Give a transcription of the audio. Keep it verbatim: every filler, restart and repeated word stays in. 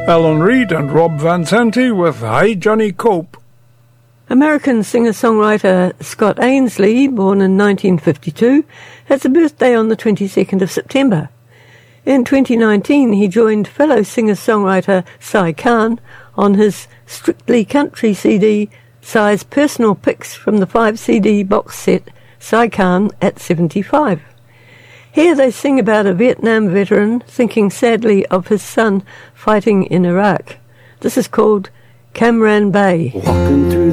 Alan Reid and Rob Van Santi with Hey Johnny Cope. American singer-songwriter Scott Ainsley, born in nineteen fifty-two, has a birthday on the twenty-second of September. In twenty nineteen, he joined fellow singer-songwriter Cy Khan on his Strictly Country C D, Cy's personal picks from the five C D box set Cy Khan at seventy-five. Here they sing about a Vietnam veteran thinking sadly of his son fighting in Iraq. This is called Cam Ranh Bay. Walking through